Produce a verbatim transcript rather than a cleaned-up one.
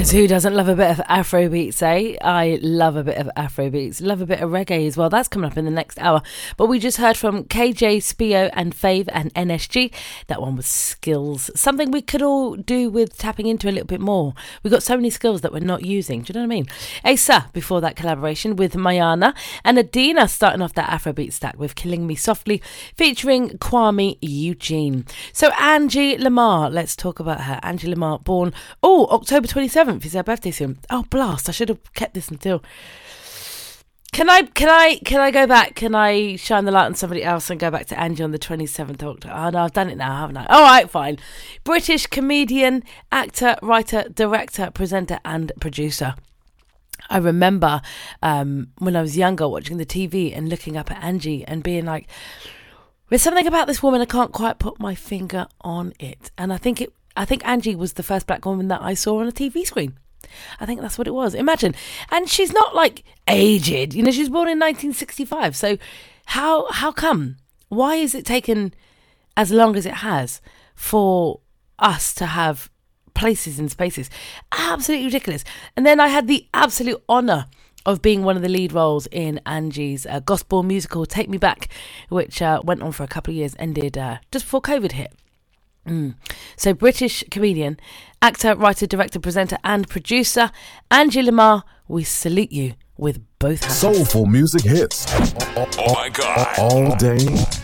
Because who doesn't love a bit of Afrobeats, eh? I love a bit of Afrobeats. Love a bit of reggae as well. That's coming up in the next hour. But we just heard from K J, Spio and Fave and N S G. That one was Skills. Something we could all do with tapping into a little bit more. We've got so many skills that we're not using. Do you know what I mean? Asa, before that collaboration with Mayana. And Adina starting off that Afrobeat stack with Killing Me Softly, featuring Kwame Eugene. So Angie Lamar, let's talk about her. Angie Lamar, born, oh, October twenty-seventh is her birthday soon. Oh, blast, I should have kept this until... Can I, can I, can I go back? Can I shine the light on somebody else and go back to Angie on the twenty-seventh of October? Oh, no, I've done it now, haven't I? All right, fine. British comedian, actor, writer, director, presenter and producer. I remember um, when I was younger watching the T V and looking up at Angie and being like, there's something about this woman, I can't quite put my finger on it. And I think it, I think Angie was the first black woman that I saw on a T V screen. I think that's what it was. Imagine. And she's not like aged, you know, she was born in nineteen sixty-five. So how how come? Why is it taken as long as it has for us to have places and spaces? Absolutely ridiculous. And then I had the absolute honour of being one of the lead roles in Angie's uh, gospel musical Take Me Back, which uh, went on for a couple of years, ended uh, just before COVID hit. Mm. So British comedian, actor, writer, director, presenter and producer Angie Lamar, we salute you with both hands. Soulful music hits. Oh my God. All day,